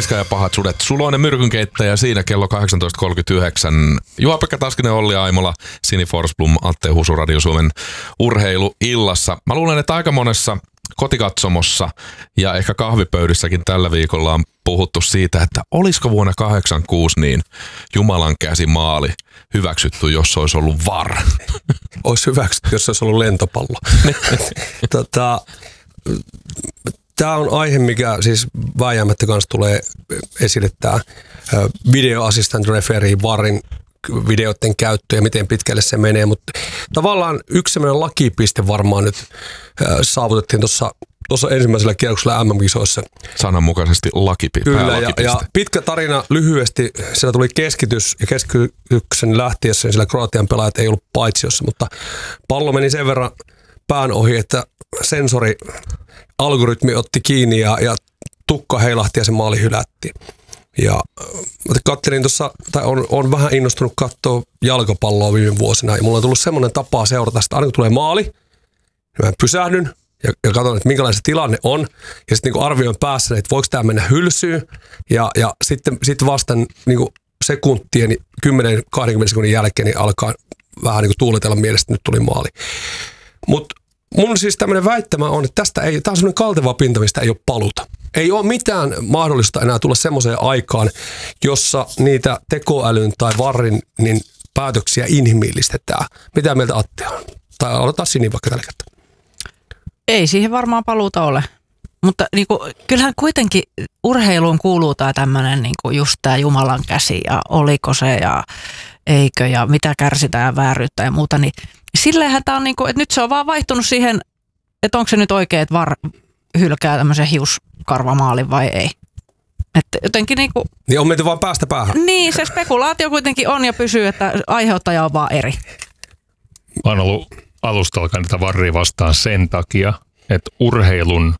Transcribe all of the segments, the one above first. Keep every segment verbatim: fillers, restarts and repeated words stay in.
Liska ja pahat sudet. Suloinen myrkynkeittäjä siinä kello kahdeksantoista kolmekymmentäyhdeksän. Juha-Pekka Taskinen, Olli Aimola, Sini Forsblom, Atte Husu, Radio Suomen urheiluillassa. Mä luulen, että aika monessa kotikatsomossa ja ehkä kahvipöydissäkin tällä viikolla on puhuttu siitä, että olisiko vuonna kahdeksankymmentäkuusi niin Jumalan käsi maali hyväksytty, jos olisi ollut V A R. Olisi hyväksytty, jos olisi ollut lentopallo. tota, Tämä on aihe, mikä siis vääjäämättä kanssa tulee esille, tämä video assistant referee, V ARin videoiden käyttö ja miten pitkälle se menee, mutta tavallaan yksi sellainen lakipiste varmaan nyt saavutettiin tuossa tuossa ensimmäisellä kierroksella M M-kisoissa. Sananmukaisesti lakipiste. Kyllä, ja, ja pitkä tarina lyhyesti, siellä tuli keskitys ja keskityksen lähtiessä, niin siellä Kroatian pelaajat ei ollut paitsiossa, mutta pallo meni sen verran pään ohi, että sensori algoritmi otti kiinni ja, ja tukka heilahti ja se maali hylättiin. Ja katselin tuossa, tai on, on vähän innostunut katsoa jalkapalloa viime vuosina, ja mulla on tullut semmoinen tapa seurata, että aina kun tulee maali, niin mä pysähdyn ja, ja katson, että minkälainen se tilanne on, ja sitten niin arvioin päässä, että voiko tämä mennä hylsyyn, ja, ja sitten sit vasta niin sekuntien, kymmenen kaksikymmentä sekunnin jälkeen, niin alkaa vähän niin tuuletella mielestä, että nyt tuli maali. Mutta mun siis tämmöinen väittämä on, että tästä ei, tämä on semmoinen kalteva pinta, mistä ei ole paluta. Ei ole mitään mahdollista enää tulla semmoiseen aikaan, jossa niitä tekoälyn tai varrin niin päätöksiä inhimillistetään. Mitä mieltä Atte on? Tai aloitetaan Sini vaikka tällä kertaa. Ei siihen varmaan paluuta ole. Mutta niin kuin, kyllähän kuitenkin urheiluun kuuluu tämä tämmöinen niin kuin just tämä Jumalan käsi ja oliko se ja eikö ja mitä kärsitään ja vääryyttä ja muuta. Niin silleenhän tämä on niin kuin, että nyt se on vaan vaihtunut siihen, että onko se nyt oikein, että var hylkää tämmöisen hiuskarvamaalin vai ei. Että jotenkin niin kuin... Niin on menty vaan päästä päähän. Niin, se spekulaatio kuitenkin on ja pysyy, että aiheuttaja on vaan eri. Mä oon ollut alusta alkaen tätä varria vastaan sen takia, että urheilun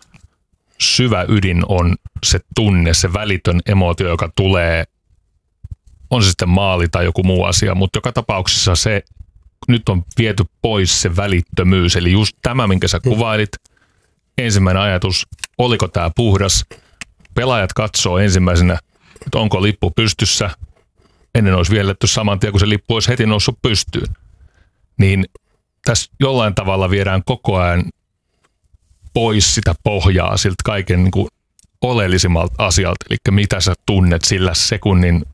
syvä ydin on se tunne, se välitön emootio, joka tulee, on se sitten maali tai joku muu asia, mutta joka tapauksessa se, nyt on viety pois se välittömyys, eli just tämä, minkä sä kuvailit, ensimmäinen ajatus, oliko tämä puhdas, pelaajat katsoo ensimmäisenä, että onko lippu pystyssä, ennen olisi vihelletty saman tien, kun se lippu olisi heti noussut pystyyn, niin tässä jollain tavalla viedään koko ajan pois sitä pohjaa siltä kaiken niin kuin oleellisimmalta asialta, eli mitä sä tunnet sillä sekunnin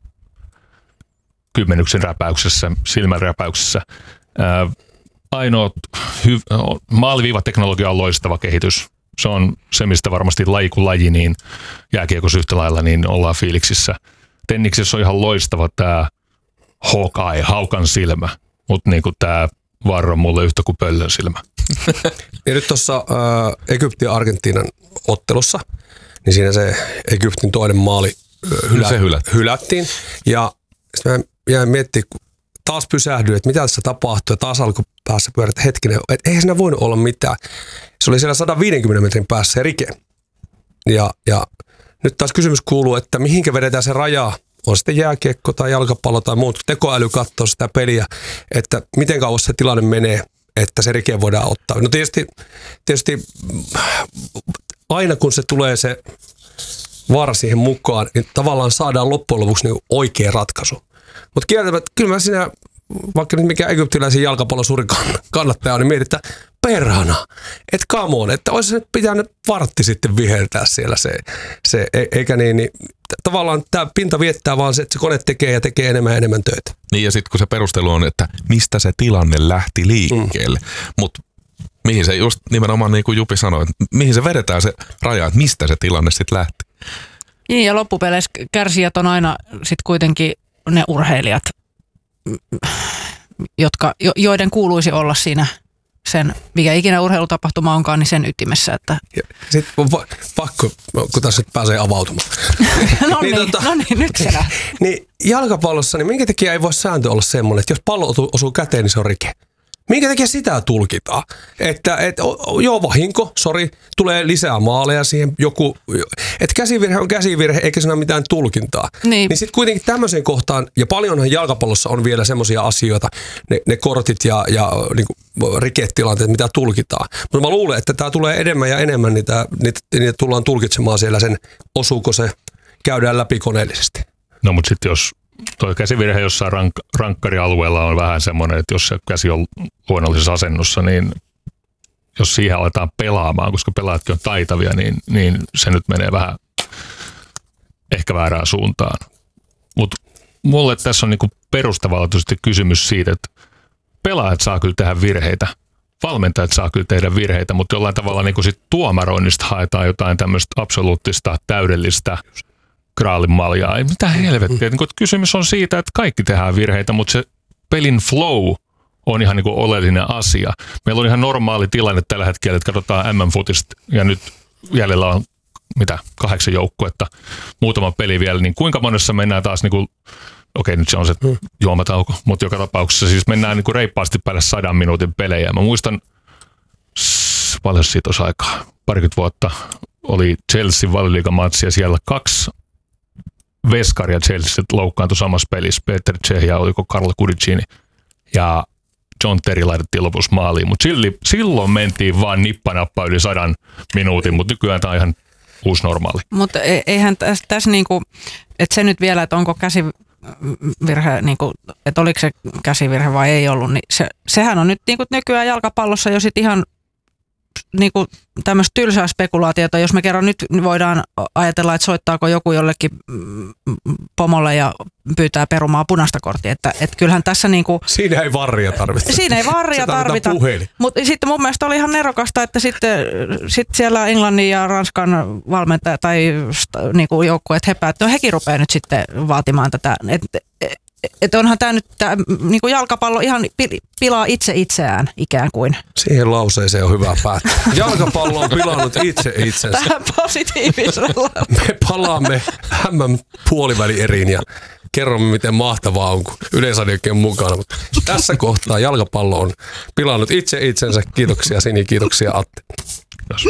kymmenyksen räpäyksessä, silmän räpäyksessä. Ää, ainoa hy- maaliviivateknologia on loistava kehitys. Se on se, mistä varmasti laji kuin laji, niin jääkiekossa yhtä lailla, niin ollaan fiiliksissä. Tenniksessä on ihan loistava tämä Hawkeye, haukan silmä, mutta niin kuin tämä V A R on mulle yhtä kuin pöllön silmä. Ja nyt tuossa äh, Egyptin ja Argentiinan ottelussa, niin siinä se Egyptin toinen maali äh, hylä, se hylättiin. hylättiin. Ja sitten mä jäin miettimään, kun taas pysähdyin, että mitä tässä tapahtui, ja taas alkoi päässä pyörätä hetkinen, että eihän siinä voinut olla mitään. Se oli siellä sata viisikymmentä metrin päässä se rike. Ja, ja nyt taas kysymys kuuluu, että mihinkä vedetään se raja, on sitten jääkiekko tai jalkapallo tai muut, tekoäly katsoo sitä peliä, että miten kauas se tilanne menee, että se rike voidaan ottaa. No tietysti, tietysti aina kun se tulee se V A R siihen mukaan, niin tavallaan saadaan loppujen lopuksi niin oikea ratkaisu. Mutta kieltämättä, kyllä mä siinä, vaikka nyt mikä egyptiläisen jalkapallon suuri kannattaja on, niin mietin, että perhana, että come on, että olisi se pitänyt vartti sitten viheltää siellä se, se eikä niin, niin tavallaan tämä pinta viettää vaan se, että se kone tekee ja tekee enemmän ja enemmän töitä. Niin ja sitten kun se perustelu on, että mistä se tilanne lähti liikkeelle, mm. mutta mihin se just nimenomaan niin kuin Jupi sanoi, että mihin se vedetään se raja, että mistä se tilanne sitten lähti. Niin ja loppupeleissä kärsijät on aina sitten kuitenkin ne urheilijat, jotka, joiden kuuluisi olla siinä sen, mikä ikinä urheilutapahtuma onkaan, niin sen ytimessä. Että... Sitten on va- pakko, kun tässä nyt pääsee avautumaan. no, niin, niin, tota, no niin, nyt se lähtee. Niin jalkapallossa, niin minkä takia ei voi sääntö olla semmoinen, että jos pallo osuu käteen, niin se on rike. Minkä takia sitä tulkitaan? Että et, joo, vahinko, sori, tulee lisää maaleja siihen, joku, että käsivirhe on käsivirhe, eikä siinä ole mitään tulkintaa. Niin, niin sitten kuitenkin tämmöiseen kohtaan, ja paljonhan jalkapallossa on vielä semmoisia asioita, ne, ne kortit ja, ja niin kuin riketilanteet, mitä tulkitaan. Mutta mä luulen, että tämä tulee enemmän ja enemmän, niitä, niitä, niitä tullaan tulkitsemaan siellä sen, osuuko se käydään läpi koneellisesti. No mutta sitten jos tuo käsivirhe jossain rank- rankkarialueella on vähän semmoinen, että jos se käsi on luonnollisessa asennossa, niin jos siihen aletaan pelaamaan, koska pelaajatkin on taitavia, niin, niin se nyt menee vähän ehkä väärään suuntaan. Mutta mulle tässä on niinku perustavanlaatuisesti kysymys siitä, että pelaajat saa kyllä tehdä virheitä, valmentajat saa kyllä tehdä virheitä, mutta jollain tavalla niinku sit tuomaroinnista haetaan jotain tämmöistä absoluuttista, täydellistä graalin maljaa. Ei mitään helvettiä. Niinku, kysymys on siitä, että kaikki tehdään virheitä, mutta se pelin flow on ihan niinku oleellinen asia. Meillä on ihan normaali tilanne tällä hetkellä, että katsotaan M M-futista ja nyt jäljellä on mitä, kahdeksan joukkuetta, muutama peli vielä, niin kuinka monessa mennään taas niinku, okei nyt se on se juomatauko, mutta joka tapauksessa siis mennään niinku reippaasti päälle sadan minuutin pelejä. Mä muistan, paljon siitä olisi aikaa, parikymmentä vuotta oli Chelsea Valioliigamatsi ja siellä kaksi veskaria Chelsea loukkaantui samassa pelissä, Peter Cech ja oliko Carlo Cudicini ja John Terry laitettiin lopussa maaliin, mutta silloin mentiin vaan nippanappa yli sadan minuutin, mutta nykyään tämä on ihan uusi normaali. Mutta eihän tässä, tässä niinku, että se nyt vielä, että onko käsivirhe, niinku, että oliko se käsivirhe vai ei ollut, niin se, sehän on nyt niinku nykyään jalkapallossa jo sit ihan niinku tämmöistä tylsää spekulaatiota, jos me kerran nyt voidaan ajatella, että soittaako joku jollekin pomolle ja pyytää perumaan punaista korttia, että et kyllähän tässä niinku... Siinä ei varria tarvita. Siinä ei varria tarvita, mutta sitten mun mielestä oli ihan nerokasta, että sitten sit siellä Englannin ja Ranskan valmentaja tai niinku joukkueet he päättyy, no hekin rupeaa nyt sitten vaatimaan tätä, että et onhan tämä nyt tää, niinku jalkapallo ihan pilaa itse itseään ikään kuin. Siihen lauseeseen on hyvä päättää. Jalkapallo on pilannut itse itsensä. Tähän positiivisella. Me palaamme M M-puolivälieriin ja kerromme, miten mahtavaa on, kun Yleisradiokin on mukana. Mutta tässä kohtaa jalkapallo on pilannut itse itsensä. Kiitoksia Sini, kiitoksia Atte.